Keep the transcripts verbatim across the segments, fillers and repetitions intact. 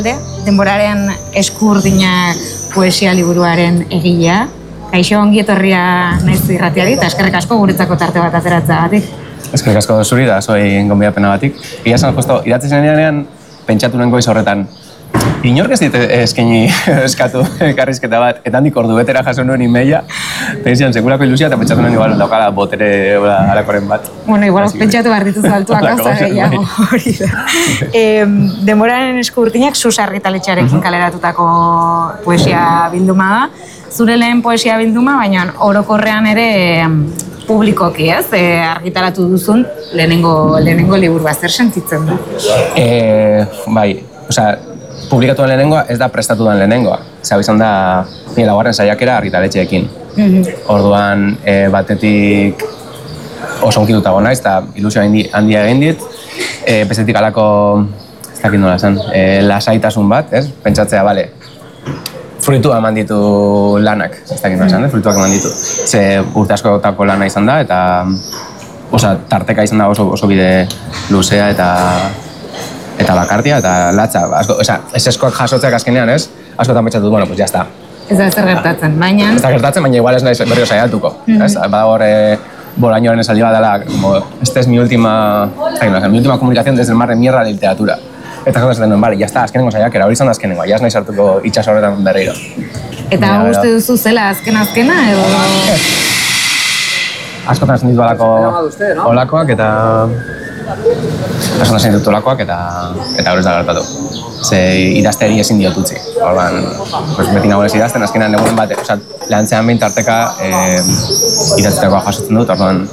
Denboraren eskurdinak poesia liburuaren egilea. Kaixo ongi etorria naiz irratiari eta eskerrik asko guretzako tarte bat ateratzagatik. Eskerrik asko zuri da, zoi gonbidapenagatik. Egia esan, justo, idatzi zenean pentsatu nuen goiz horretan. Inork ez dit eskaini eskatu karrizketa bat, eta handik ordu betera jaso nuen emaila, pentsian sekulako ilusia eta pentsatu nuen igual daukala botere halakoren bat. Bueno, igual pentsatu behar dituz altuak gauza gehiago hori da. Denboraren eskurdinak Sus argitaletxearekin kaleratutako poesia bilduma da. Zure lehen poesia bilduma, baina orokorrean ere publikoki, ez? E, argitaratu duzun lehenengo, lehenengo liburua, zer sentitzen du? E, bai, osea, publikatuan lehenengoa ez da prestatu den lehenengoa. Zer, izan da, nire laugarren saiakera argitaletxeekin. Mm-hmm. Orduan, e, batetik oso onkituta gona, ez da ilusio handia egin dit. E, bestetik alako, ez dakit nola zen, e, lasaitasun bat, ez? Pentsatzea, bale, fruitua eman ditu lanak, ez dakit nola zen, fruituak eman ditu. Ze urte askotako lana izan da, eta osa, tarteka izan da oso, oso bide luzea eta eta bakartia, eta latza. Asko, osa, ez eskoak jasotzeak azkenean, ez? Askotan pentsatu, bueno, pues ya está. Ez da zer gertatzen, baina... Ez da gertatzen, baina igual ez naiz berrio saiatuko. Mm-hmm. Ez? Bada hor, e, bolainoaren esaldi bat dela, como, esta es mi última, mi última comunicación desde el mar de mierda de literatura. Eta jaten zaten duen, bale, ya está, azkenengo saiakera, hori izan da azkenengoa, ya ez naiz hartuko itxas horretan berriro. Eta uste duzu zela azken-azkena, edo... Askotan zen ditu olako, olakoak eta... Askotan zen ditu olakoak eta eta hori ez da gertatu. Ze idazteari ezin diot utzi. Orduan, pues, beti nago ez idazten, azkenean egunen bat, oza, lehantzean behin tarteka eh, idatzitakoa jasotzen dut, orduan,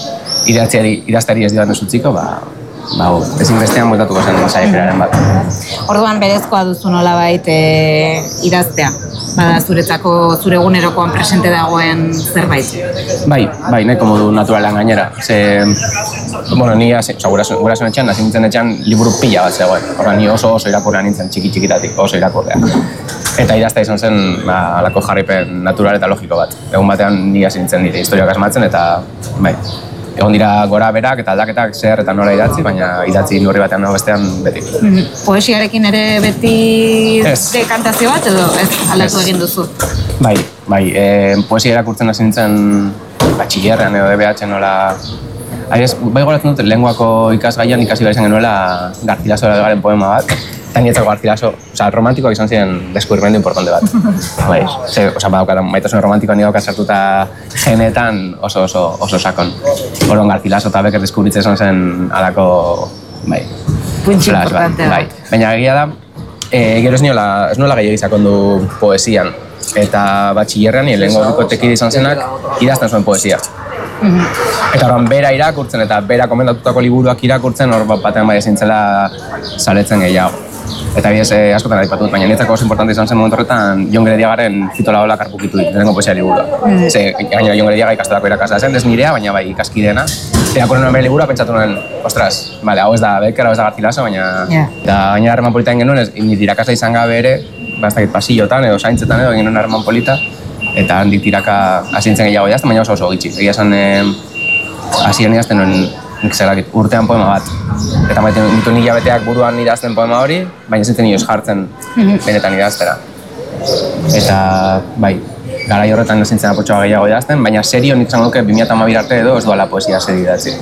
idazteari ez diot utziko, ba, ba, ezin bestean bueltatuko zen saiakeraren bat. Orduan berezkoa duzu nolabait e, idaztea. Bada zuretzako, zure egunerokoan presente dagoen zerbait. Bai, bai, nahiko modu naturalean gainera. Ze, bueno, ni hasi, oza, gurasoen etxean, hasi nintzen etxean liburu pila bat zegoen. Horra, ni oso oso irakurrean nintzen, txiki-txikitatik, oso irakurrean. Eta idaztea izan zen, ba, alako jarripen natural eta logiko bat. Egun batean ni hasi nintzen nire historiak asmatzen eta, bai, egon dira gora berak eta aldaketak zer eta nola idatzi, baina idatzi horri batean nago bestean beti. Mm-hmm. Poesiarekin ere beti dekantazio bat edo ez aldatu egin duzu? Bai, bai, e, poesia irakurtzen hasi nintzen batxillerrean edo D B H nola... Aiz, bai goratzen dut, lenguako ikasgaian ikasi behar izan genuela Garcilaso garen poema bat. Eta nietzako Garcilaso, oza, romantikoak izan ziren deskubrimendu importante bat. Bai, ze, oza, badaukat, maitasun romantikoa nire daukat sartuta genetan oso oso, oso sakon. Horon Garcilaso eta Becker deskubritze izan zen alako, bai, puntxi importante bai. Baina egia da, e, gero ez niola, ez nola gehiago izakondu poesian. Eta batxillerrean, nire lehenko bikotekide izan zenak, idazten zuen poesia. Mm-hmm. Eta horren bera irakurtzen eta bera komendatutako liburuak irakurtzen hor batean bai ezintzela saletzen gehiago. Eta bidez eh, askotan adipatut, baina nietzako oso importante izan zen momentu horretan Jon Gerediagaren Fito Laola karpukitu dit, lehenengo poesia liburua. Mm-hmm. Ze, gainera Jon Gerediaga ikastolako irakasla zen, ez nirea, baina bai ikaskideena. Irakurren nuen bere liburua, pentsatu nuen, ostras, bale, hau ez da Becker, hau ez da Garcilaso, baina... Yeah. Eta gainera harreman polita egin genuen, nire irakasla izan gabe ere, bastakit pasillotan edo zaintzetan edo egin nuen harreman polita. Eta handik tiraka asintzen gehiago idazten, baina oso oso gitxi. Egia esan, hasien idazten nuen zelakit, urtean poema bat. Eta maiten ditu nila beteak buruan idazten poema hori, baina zintzen nioz jartzen benetan idaztera. Eta, bai, garai horretan zintzen apotxoa gehiago idazten, baina serio nik esan duke bi mila hamabi arte edo ez duela poesia seri idatzi.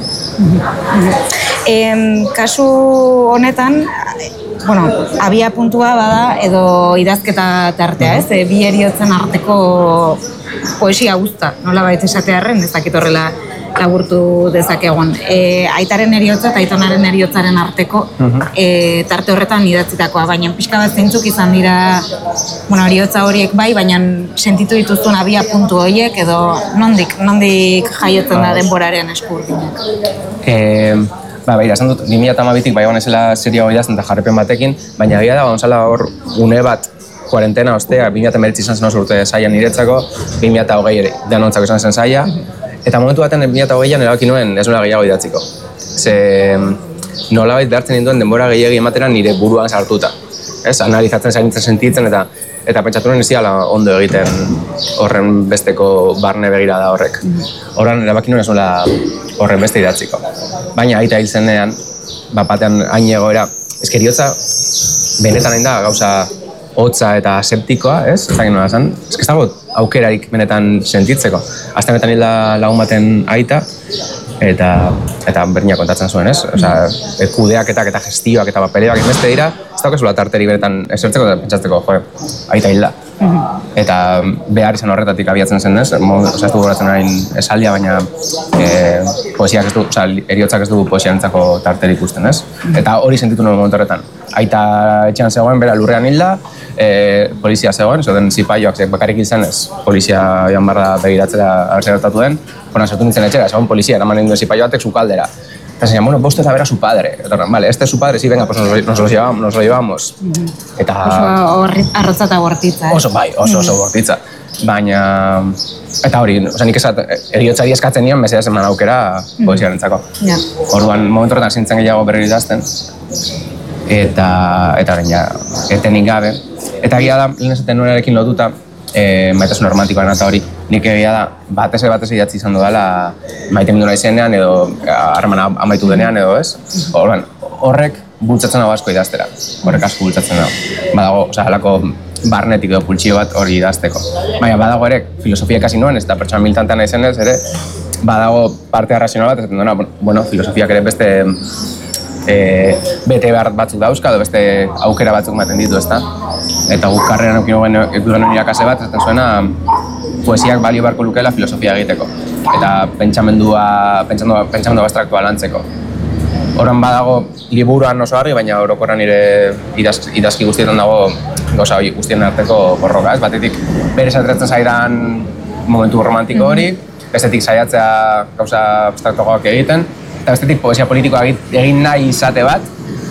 Kasu honetan, bueno, abia puntua bada edo idazketa tartea, ez? E, bi heriotzen arteko poesia guzta, nola baita esatearren, ez dakit horrela laburtu dezakegun. E, aitaren heriotza eta aitonaren heriotzaren arteko e, tarte horretan idatzitakoa, baina pixka bat zeintzuk izan dira, bueno, heriotza horiek bai, baina sentitu dituzun abia puntu horiek edo nondik, nondik jaiotzen da denboraren eskurdinak? Eh, Ba, bai, esan dut, bi mila hamabitik bai honezela seria hori idazten eta jarrepen batekin, baina egia da, gonzala hor une bat kuarentena ostea, bi mila hemeretzi izan zen oso urte saia niretzako, bi mila hogei ere denontzako izan zen saia, eta momentu baten bi mila hogeian erabaki nuen ez nola gehiago idatziko. Ze nolabait behartzen ninduen denbora gehiagi ematera nire buruan sartuta. Ez, analizatzen, zainitzen, sentitzen eta eta pentsatu nuen ez ziala ondo egiten horren besteko barne begirada horrek. Horren erabaki nuen ez nola horren beste idatziko. Baina aita hil zenean, bat batean hain egoera, eskeriotza benetan hain da gauza hotza eta aseptikoa, ez? Ez dakit nola esan. Ez que ez dago aukerarik benetan sentitzeko. Azte honetan hil da lagun baten aita, eta eta berdina kontatzen zuen, ez? Osea, kudeaketak eta gestioak eta papereak beste dira, ez daukezula tarteri benetan esertzeko eta pentsatzeko, jo, aita hil da. Eta behar izan horretatik abiatzen zen, ez? Osea, ez du goratzen hain esaldia, baina e, poesiak ez du, osea, eriotzak ez du poesiarentzako tarteri ikusten, ez? Eta hori sentitu nuen momentu horretan. Aita etxean zegoen, bera lurrean hilda, e, polizia zegoen, zoden zipaioak bakarrik izan ez, polizia joan barra begiratzera abertzen gertatu den, bueno, sortu nintzen etxera, zegoen polizia, eraman ninduen zipaio batek su kaldera. Eta se bueno, vos te a ver a su padre. Entonces, vale, este es su padre, sí, venga, pues nos, nos, lo, llevamos, nos lo llevamos. Eta... Oso arrotza eta bortitza, eh? Oso, bai, oso, oso bortitza. Baina... Eta hori, oza, nik esat, eriotzari eskatzen nian, mesedez eman aukera poesiarentzako. Ja. Orduan, momentu horretan zintzen gehiago berri idazten. Eta, eta horrein, ja, etenik gabe. Eta egia da, lehen esaten nurearekin lotuta, e, maitasun romantikoan eta hori, nik egia da, batez batez idatzi izan dudala maite mindu nahi zenean edo harremana amaitu denean edo ez. Orduan, horrek bultzatzen hau asko idaztera, horrek asko bultzatzen hau. Badago, osea, halako barnetik edo pultsio bat hori idazteko. Baina badago ere, filosofia ikasi nuen, ez da pertsona militantea nahi zenez ere, badago parte arrazional bat, ez duena, bueno, filosofiak ere beste e, bete behar batzuk dauzka, edo beste aukera batzuk ematen ditu, ezta? Eta guk karreran eukiduan hori irakase bat, ez zuena, poesiak balio beharko lukeela filosofia egiteko. Eta pentsamendua, pentsamendua, pentsamendua abstraktua lantzeko. Horan badago liburuan oso argi, baina orokorran nire idaz, idazki guztietan dago gauza hori guztien arteko borroka, ez? Batetik berez atretzen zaidan momentu romantiko hori, bestetik saiatzea gauza abstraktuagoak egiten, eta bestetik poesia politikoa egin nahi izate bat,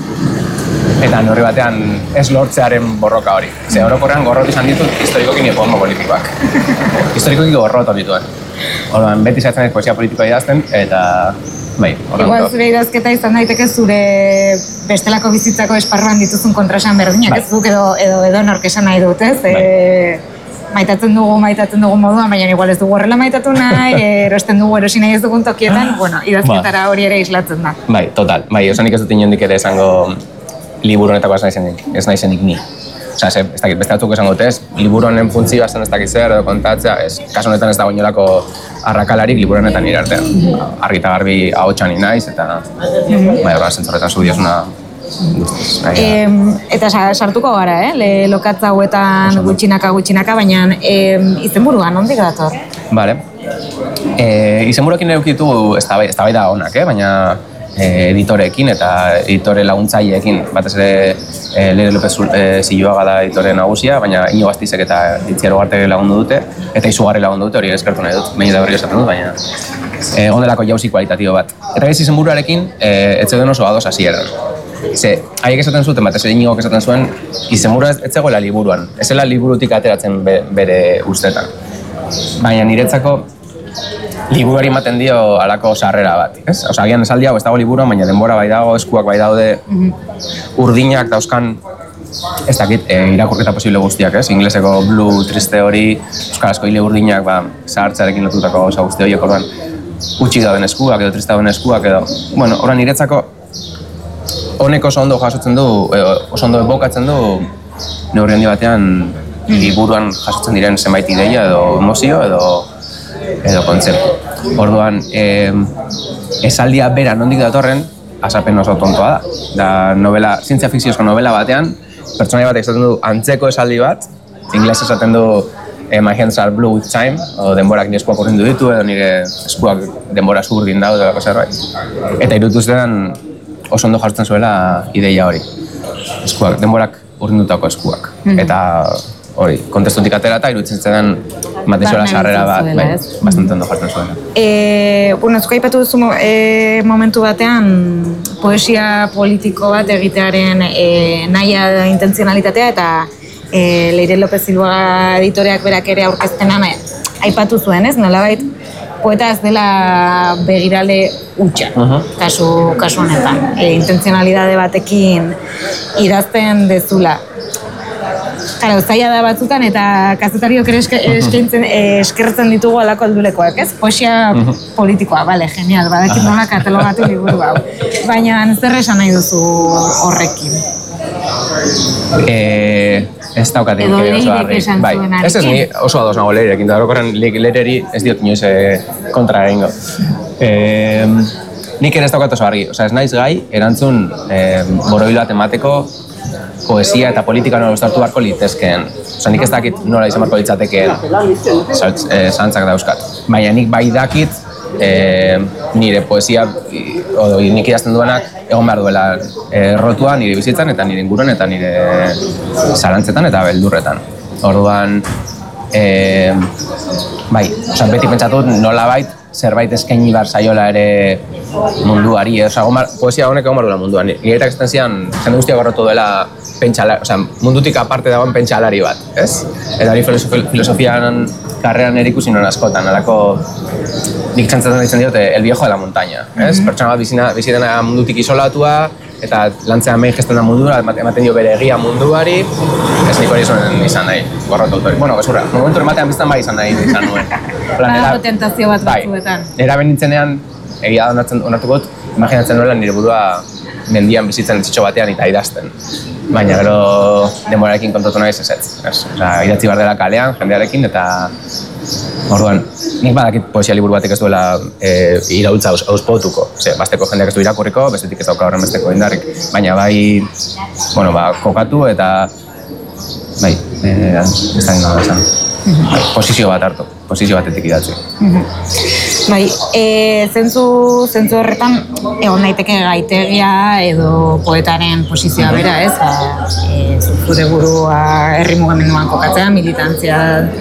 eta norri batean ez lortzearen borroka hori. Ze orokorrean gorrot izan ditut historikoki nire poema politikoak. Historikoki gorrot dituen. Orduan, beti zaitzen ez poesia politikoa idazten, eta bai, horren igual zure idazketa izan daiteke zure bestelako bizitzako esparruan dituzun kontraesan berdinak, bai. Ez duk edo, edo, edo nork esan nahi dut, ez? Bai. E, maitatzen dugu, maitatzen dugu moduan, baina igual ez dugu horrela maitatu nahi, erosten dugu erosi nahi ez dugun tokietan, bueno, idazketara hori ere islatzen da. Bai, total, bai, osanik ez dut inondik ere esango liburu honetako ez nahi zenik, ez nahi zenik ni. Osea, ez, ez dakit, beste batzuk esango dut, liburu honen funtzioa zen ez dakit zer edo kontatzea, ez, kasu honetan ez dago inolako arrakalarik liburu honetan nire artean. Argi eta garbi ahotsan naiz eta bai, horra zentzorretan zu diosuna. E, eta sartuko gara, eh? Le, lokatza hauetan gutxinaka gutxinaka, baina e, izenburuan, nondik dator? Bale. E, izenburuekin edukitu eztabaida onak, eh? Baina editoreekin eta editore laguntzaileekin, batez ere e, Leire López e, Zilluaga da editore nagusia, baina Iñigo Astizek eta Itziar Ugarte lagundu dute, eta izugarri lagundu dute, hori eskertu nahi dut, behin da berri esaten dut, baina e, ondelako jauzi kualitatibo bat. Eta ez izenburuarekin, e, ez zeuden oso ados hasieran. Ze, haiek esaten zuten, batez ere Iñigok esaten zuen, izenburua ez zegoela liburuan, ez zela liburutik ateratzen be, bere ustetan. Baina niretzako, liburuari ematen dio halako sarrera bat, ez? Osa, agian esaldi hau ez dago liburuan, baina denbora bai dago, eskuak bai daude, urdinak dauzkan, ez dakit, e, irakurketa posible guztiak, ez? Ingleseko blue, triste hori, euskarazko hile urdinak, ba, zahartzarekin lotutako gauza guzti horiek, orduan, utxik dauden eskuak edo triste dauden eskuak edo, bueno, orduan niretzako, honek oso ondo jasotzen du, oso ondo evokatzen du, neurri handi batean, liburuan jasotzen diren zenbait ideia edo emozio edo edo kontzeptu. Orduan, eh, esaldia bera nondik datorren, asapen oso tontoa da. Da novela, zientzia fikziozko novela batean, pertsonai batek esaten du antzeko esaldi bat, ingles esaten du eh, my hands are blue with time, o denborak nire eskuak urrindu ditu, edo nire eskuak denbora zurdin daude, edo zerbait. Eta irudituz den oso ondo jartzen zuela ideia hori. Eskuak, denborak urrindutako eskuak. Eta hori, kontestutik atera eta iruditzen zen matezuela sarrera bat, bai, bastante ondo jartzen zuela. E, bueno, ezko aipatu duzu e, momentu batean poesia politiko bat egitearen e, nahia da intentzionalitatea eta e, Leire López Zilluaga editoreak berak ere aurkezpenan aipatu zuen, ez? Nolabait poeta ez dela begirale hutsa, uh-huh. kasu, kasu honetan. E, intentzionalidade batekin idazten dezula. Claro, zaila da batzutan eta kazetariok ere eskaintzen eskertzen ditugu alako heldulekoak, ez? Poesia uh-huh. politikoa, bale, genial, badakit nola katalogatu liburu hau. Baina zer esan nahi duzu horrekin? E, ez daukat edo egin oso Leirek argi. esan Bai, zuen ez ez ni oso ados nago Leirekin, da orokorren Leireri ez diot inoiz eh, kontra egingo. E, nik ere ez daukat oso argi, osea ez naiz gai erantzun eh, borobil bat emateko poesia eta politika nola uztartu beharko litezkeen. Osea, nik ez dakit nola izan beharko litzatekeen zantzak dauzkat. Baina nik bai dakit e, nire poesia, o, nik idazten duenak, egon behar duela e, rotua nire bizitzan eta nire inguruan eta nire zalantzetan eta beldurretan. Orduan, e, bai, osea, beti pentsatut nolabait zerbait eskaini behar zaiola ere munduari, osea, poesia honek egon behar duela munduan. Niretak esaten zian, jende guztiak gorrotu duela pentsalari, osea, mundutik aparte dagoen pentsalari bat, ez? Eta hori filosofian karreran erikusi non askotan, alako nik txantzatzen ditzen diote el viejo de la montaña, ez? Mm-hmm. Pertsona bat bizitena mundutik isolatua, eta lantzean behin gesten da mundura, ematen dio bere egia munduari, ez nik hori zonen izan nahi, gorrotu autori. Bueno, bezurra, momentu ematean biztan bai izan nahi izan nuen. Badago tentazio bat batzuetan. Nera benintzenean, egia da onartukot, imaginatzen nuela nire burua mendian bizitzen txitxo batean eta idazten. Baina gero denborarekin kontatu nahi ez ez. Osea, idatzi behar dela kalean, jendearekin, eta orduan, nik badakit poesia liburu batek ez duela e, iraultza auspotuko. Ze, basteko jendeak ez du irakurriko, bestetik ez dauka horren besteko indarrik. Baina bai, bueno, ba, kokatu eta bai, e, ez da nina da esan. Posizio bat hartu, posizio batetik idatzi. Bai, e, zentzu, zentzu horretan egon daiteke gaitegia edo poetaren posizioa bera, ez? Ba, e, zure burua herri mugamenduan kokatzea, militantzia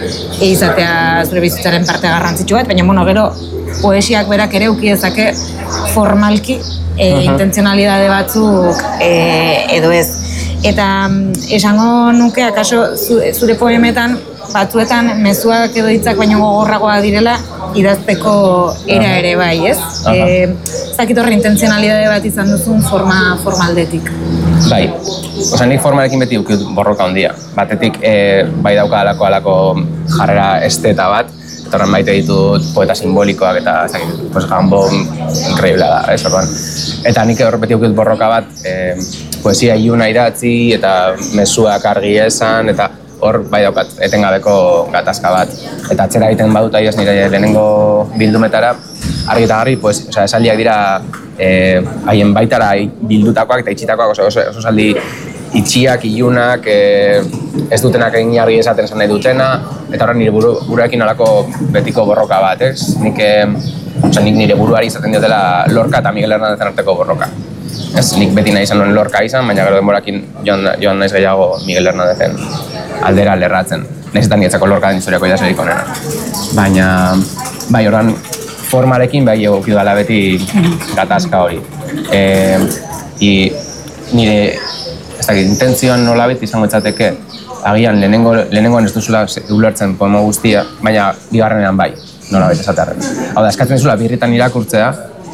izatea zure bizitzaren parte garrantzitsu bat, baina bueno, gero poesiak berak ere uki dezake formalki e, uh-huh. intentzionalidade batzuk e, edo ez. Eta esango nuke, akaso zure poemetan batzuetan mezuak edo hitzak baino gogorragoa direla idazteko era ere bai, ez? Eh, ez dakit horre intentzionalidade bat izan duzun forma formaldetik. Bai, osea nik formarekin beti ukit borroka handia. Batetik e, bai dauka alako alako jarrera esteta bat, eta horren maite ditut poeta simbolikoak eta ez dakit, pues Gambon increíblea da, ez orduan. Eta nik hor beti ukit borroka bat, e, poesia iluna idatzi eta mezuak argi esan, eta hor bai daukat etengabeko gatazka bat. Eta atzera egiten badut ahiaz nire lehenengo bildumetara, argi eta garri, pues, o sea, esaldiak dira eh, haien baitara bildutakoak eta itxitakoak, oso, oso, oso esaldi itxiak, ilunak, eh, ez dutenak egin argi esaten esan nahi dutena, eta horren nire buru, buruekin olako betiko borroka bat, ez? Nik, eh, o sea, nik nire buruari izaten diotela Lorca eta Miguel Hernández arteko borroka. Ez, nik beti nahi izan nuen Lorca izan, baina gero denborakin joan, joan naiz gehiago Miguel Hernándezzen aldera lerratzen. Nahizetan nietzako Lorca den historiako idazlerik onena. Baina, bai, ordan formarekin bai egokidu dela beti gatazka hori. E, i, nire, ez dakit, intentzioan nola beti izango etzateke, agian lehenengo, lehenengoan ez duzula ulertzen poema guztia, baina bigarrenean bai, nola beti esatearen. Hau da, eskatzen duzula birritan irakurtzea,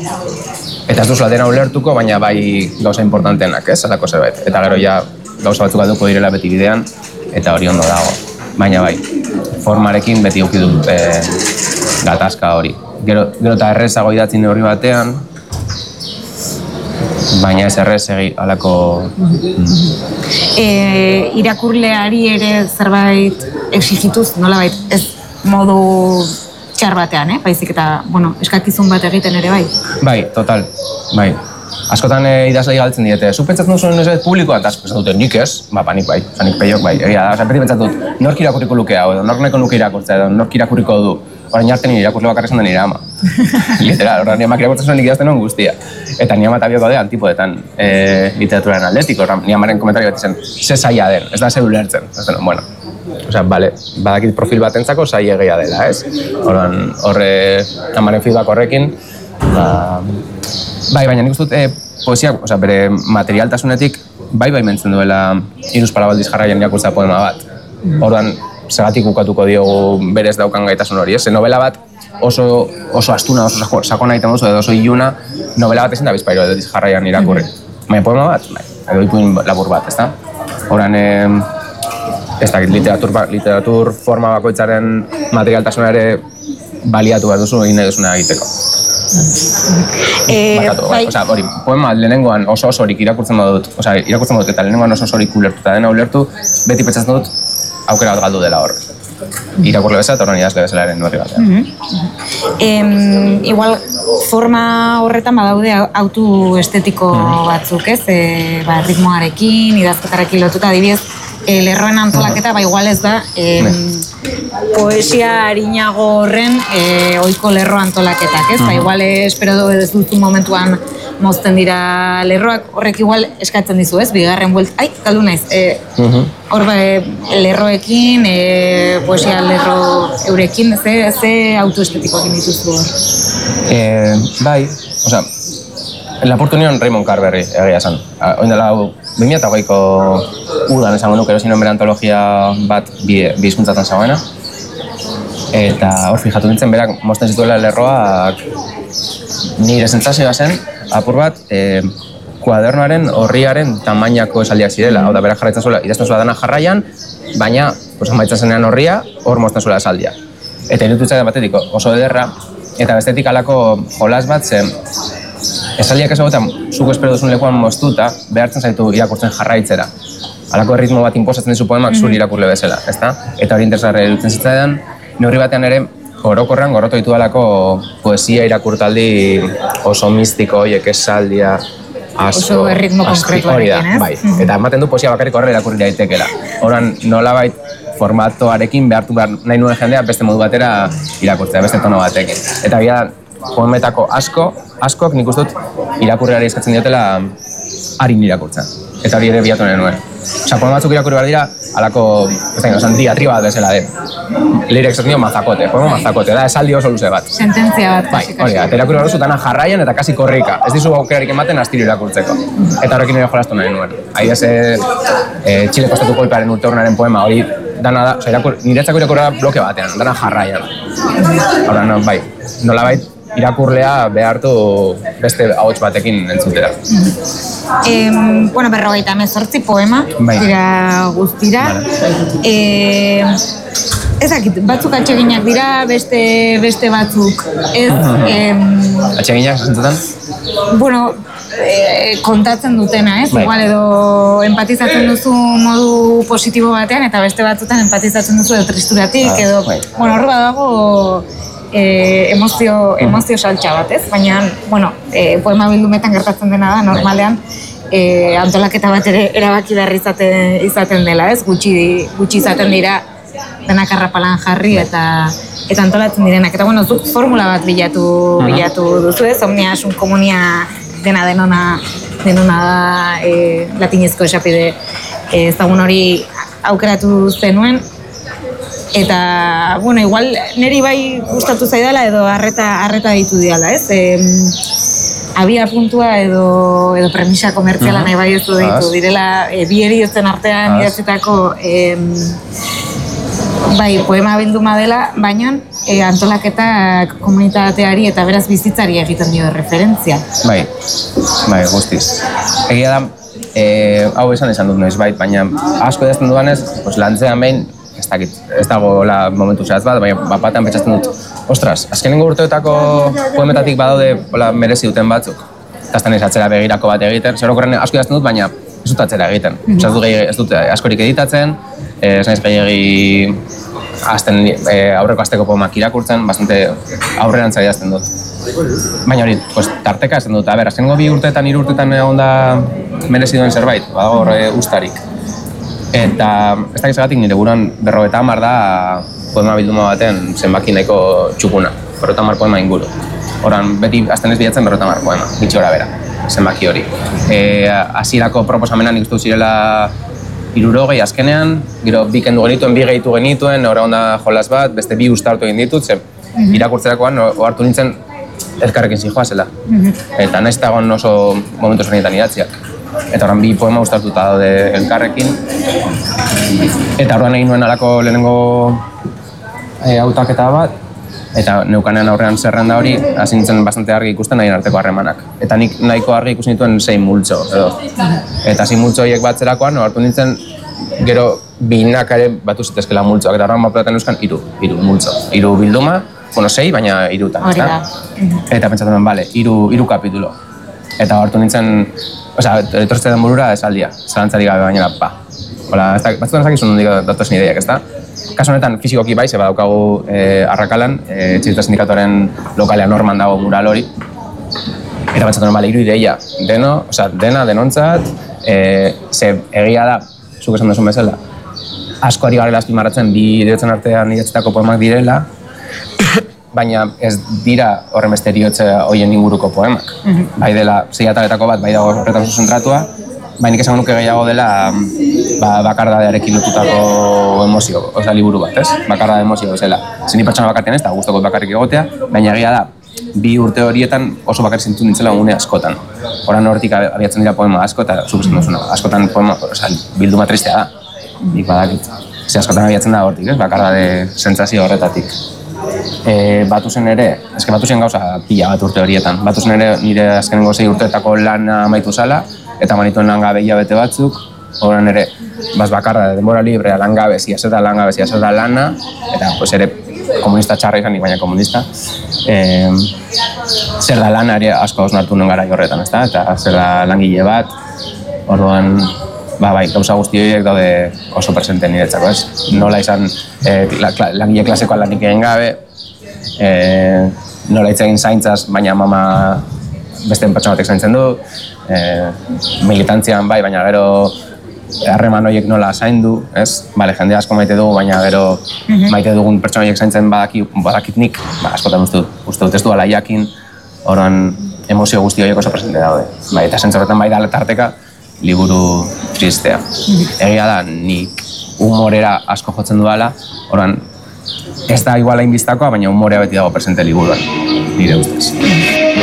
eta ez duzula dena ulertuko, baina bai gauza importantenak, ez, alako zerbait. Eta gero ja gauza batzuk alduko direla beti bidean, eta hori ondo dago. Baina bai, formarekin beti eduki dut e, gatazka hori. Gero, gero eta errezago idatzi neurri batean, baina ez errez egi alako... E, irakurleari ere zerbait exigituz, nolabait, ez modu txar batean, eh? Baizik eta, bueno, eskakizun bat egiten ere bai. Bai, total, bai. Askotan e, idazlei galtzen diete, zu pentsatzen duzuen ez publikoan, eta pentsatzen dute nik ez, ba, panik bai, panik peiok bai. Egia da, beti pentsatzen dut, nork irakurriko luke hau, edo nork nahiko nuke irakurtzea, edo nork irakurriko du. Orain arte nire irakurle bakarra esan da nire ama. Literal, orain nire amak irakurtzen zuen nik idazten nuen guztia. Eta nire ama eta bioko de antipodetan e, literaturaren aldetik, orain nire amaren komentario bat izan, ze zaila den, ez da ze ulertzen. Bueno, osea, bale, badakit profil bat entzako zaila egia dela, ez? Orain, horre, amaren feedback horrekin, ba... Bai, baina nik uste dut e, poesia, osea, bere materialtasunetik bai bai mentzen duela hiruz palabaldiz jarraian irakurtzea poema bat. Orduan, segatik ukatuko diogu berez daukan gaitasun hori, ez? Novela bat oso, oso astuna, oso sakona egiten duzu, edo oso iluna, novela bat ezin da bizpairo edo jarraian irakurri. Baina poema bat, bai, edo ipuin labur bat, ezta? Orduan, ez dakit, literatur, literatur forma bakoitzaren materialtasuna ere baliatu bat duzu egin nahi duzuna egiteko. Bakatu, bai. Osea, hori, poema lehenengoan oso osorik irakurtzen badut, osea, irakurtzen badut eta lehenengoan oso osorik ulertuta dena ulertu, beti pentsatzen dut aukera bat galdu dela hor. Irakurle bezala eta horren idazle bezalaren horri batean. Em, igual, forma horretan badaude autu estetiko batzuk, ez? E, ba, ritmoarekin, idazketarekin lotuta, adibidez, e, lerroen antolaketa, ba, igual ez da, em, poesia harinago horren e, ohiko lerro antolaketak, ez? Ba, igual, espero du ez duzu momentuan mozten dira lerroak, horrek igual eskatzen dizu, ez? Bigarren buelt, ai, galdu naiz, e, hor ba, e, lerroekin, e, poesia lerro eurekin, ze, ze autoestetikoak dituzu hor? Eh, bai, osea, lapurtu nion Raymond Carverri, egia esan. Oin dela, bi mila hogeiko udan esango nuke erosin bere antologia bat bi hizkuntzatan zagoena. Eta hor fijatu nintzen berak mozten zituela lerroak nire sentsazioa zen, apur bat, e, kuadernoaren horriaren tamainako esaldiak zirela. Hau da, berak jarraitzen zuela, idazten zuela dana jarraian, baina, pues, amaitzen zenean horria, hor mozten zuela esaldia. Eta irututzea batetik oso ederra, eta bestetik alako jolas bat zen, esaldiak ez egotan, zuko espero duzun lekuan moztuta, behartzen zaitu irakurtzen jarraitzera. Halako ritmo bat inposatzen dizu poemak zuri irakurle bezala, ezta? Eta hori interesgarria iruditzen zitzaidan, neurri batean ere, orokorrean gorrotu ditu dalako poesia irakurtaldi oso mistiko, horiek esaldia, asko, oso erritmo konkretuarekin, ez? Bai, eta ematen du poesia bakarrik horrela irakurri daitekela. Horan nolabait formatoarekin behartu behar nahi nuen jendea beste modu batera irakurtzea, beste tono batekin. Eta bila, poemetako asko, askok nik uste dut irakurriari eskatzen diotela harin irakurtzen. Eta hori ere bilatu nahi nuen. Osa, poema batzuk irakurri behar dira, alako, ez da, osan, diatriba bat bezala den. Leirek esaten dio mazakote, poema mazakote, da esaldi oso luze bat. Sententzia bat, bai, hori da, eta irakurri behar dutana jarraian eta kasi korrika. Ez dizu aukerarik ematen astiro irakurtzeko. Eta horrekin ere jolastu nahi nuen. Ahi ez, e, Txileko estatuko kolpearen urteurnaren poema, hori dana da, oza, irakur, niretzako irakurra bloke batean, dana jarraian. Hora, no, bai, nolabait irakurlea behartu beste ahots batekin entzutera. Em, bueno, berrogeita hemezortzi poema, bai. Dira guztira. Vale. E, ezakit, batzuk atseginak dira, beste, beste batzuk. Ez, em, atseginak, zentzutan? Bueno, e, kontatzen dutena, ez? Bai. Igual edo empatizatzen duzu modu positibo batean, eta beste batzutan empatizatzen duzu edo tristuratik, ah, edo... Bai. Bueno, horre badago... E, emozio, emozio saltxa bat, ez? Baina, bueno, e, poema bildumetan gertatzen dena da, normalean e, antolaketa bat ere erabaki behar izaten, izaten dela, ez? Gutxi, gutxi izaten dira denak arrapalan jarri eta eta antolatzen direnak. Eta, bueno, zuk formula bat bilatu, bilatu duzu, ez? Omnia asun komunia dena denona, denona da e, latinezko esapide e, ezagun hori aukeratu zenuen. Eta, bueno, igual niri bai gustatu zaidala edo harreta harreta ditu diala, ez? E, abia puntua edo edo premisa komertziala nahi bai ez du ditu direla e, bi heriotzen artean idatzitako e, bai, poema bilduma dela, baina e, antolaketak komunitateari eta beraz bizitzari egiten dio referentzia. Bai, bai, guztiz. Egia da, e, hau esan esan dut noiz, bai, baina asko idazten dudanez, pues, lantzean behin, ez dakit, ez dago la momentu zehaz bat, baina bat batean pentsatzen dut, ostras, azkenengo urteetako poemetatik badaude hola, merezi duten batzuk. Eta ez da nahiz atzera begirako bat egiten, zer okorren asko idazten dut, baina ez dut atzera egiten. Mm-hmm. Osa, ez, dut, ez dut askorik editatzen, ez nahiz gehiagi azten, e, aurreko asteko poemak irakurtzen, bastante aurrerantza idazten dut. Baina hori, pues, tarteka esan dut, a ber, azkenengo bi urteetan, hiru urteetan egon da merezi duen zerbait, badago horre ustarik. Eta ez dakiz egatik nire buruan berrogeita hamar da poema bilduma baten zenbaki nahiko txukuna, berrogeita hamar poema inguru. Horan, beti azten ez bilatzen berrogeita hamar poema, gitxi gora bera, zenbaki hori. Hasierako e, proposamenan ikustu zirela hirurogei azkenean, gero bi kendu genituen, bi gehitu genituen, ora onda jolas bat, beste bi ustartu egin ditut, ze irakurtzerakoan ohartu nintzen elkarrekin zijoazela. Eta nahiz eta egon oso momentu ezberdinetan idatziak. Eta horren bi poema ustartuta daude elkarrekin. Eta horren egin nuen alako lehenengo e, hautaketa bat. Eta neukanean aurrean zerrenda hori, hasi nintzen bastante argi ikusten nahien arteko harremanak. Eta nik nahiko argi ikusten dituen sei multzo, edo. Eta sei multzo horiek batzerakoan, hartu nintzen gero binak ere batu zitezkela multzoak. Eta horren mapetan euskan, hiru, hiru multzo. Hiru bilduma, bueno, sei, baina irutan, Hori da. Eta pentsatu nuen, bale, iru, iru kapitulo. Eta hartu nintzen, osea, etortzen den burura esaldia, zalantzari gabe baina, ba. Hola, batzutan ezakizun nondik datozen ideiak, ezta? Kasu honetan, fizikoki bai, ze badaukagu eh, Arrakalan, eh, etxebizitza sindikatuaren lokalean norman dago mural hori. Eta pentsatu nuen, bale, iru ideia, deno, osea, dena, denontzat, eh, ze egia da, zuk esan duzun bezala, asko ari garela azpimarratzen bi idiotzen artean idatzitako poemak direla, baina ez dira horren beste eriotze horien inguruko poemak. Bai dela sei ataletako bat, bai dago horretan zuzentratua, baina nik esango nuke gehiago dela ba, bakardadearekin lotutako emozio, oza, liburu bat, ez? Bakardade emozio bezala. Zeni pertsona bakartean ez, da guztokot bakarrik egotea, baina egia da, bi urte horietan oso bakarrik zintu nintzela gune askotan. Horan hortik abiatzen dira poema asko eta zupezen duzuna. Askotan poema, oza, bilduma tristea da. Nik badakit. Ze askotan abiatzen da hortik, ez? Bakardade sentsazio horretatik. E, Batuzen ere, eske Batuzen gauza pila bat urte horietan. Batuzen ere nire azkenengo sei urteetako lana amaitu zala, eta manituen langabe hilabete batzuk, horan ere, bas bakarra denbora librea, langabezia, zer da langabezia, zer da lana, eta pues ere komunista txarra izanik, baina komunista, e, zer da lana ere asko hausnartu nuen gara horretan, ezta? Eta zer da langile bat, orduan, ba, bai, gauza guzti horiek daude oso presente niretzako, ez? Nola izan eh, kla, kla, langile klasekoa lanik egin gabe, eh, nola hitz egin zaintzaz, baina mama beste pertsona batek zaintzen du, eh, militantzian bai, baina gero harreman horiek nola zaindu, ez? Bale, jende asko maite dugu, baina gero maite dugun pertsona horiek zaintzen badaki, badakit nik, ba, askotan uste dut, uste dut ez duela jakin, horan emozio guzti horiek oso presente daude. Bai, eta zentzu horretan bai da tarteka, liburu tristea. Egia da, nik humorera asko jotzen dudala, horan ez da igual hain biztakoa, baina humorea beti dago presente liburuan, nire ustez.